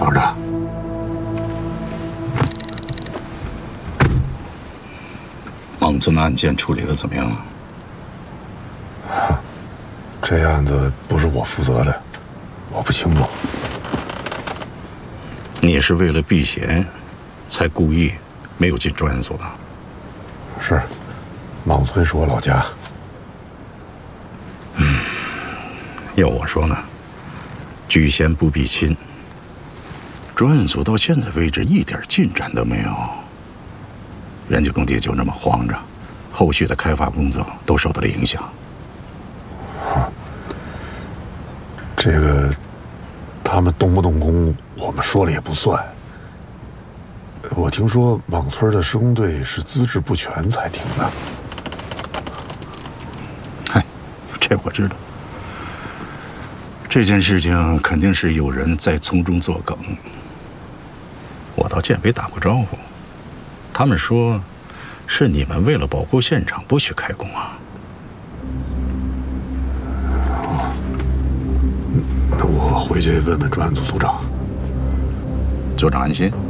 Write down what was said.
老师， 孟村的案件处理的怎么样？ 这案子不是我负责的，我不清楚。 你是为了避嫌，才故意没有进专案组的？ 是，孟村是我老家。 要我说呢，居贤不避亲。专案组到现在为止一点进展都没有，人家工地就那么荒着，后续的开发工作都受到了影响。 这个，他们动不动工，我们说了也不算。我听说莽村的施工队是资质不全才停的。 嗨，这我知道。这件事情肯定是有人在从中作梗。我到建委打过招呼，他们说是你们为了保护现场不许开工啊。 那我回去问问专案组组长。 组长安心。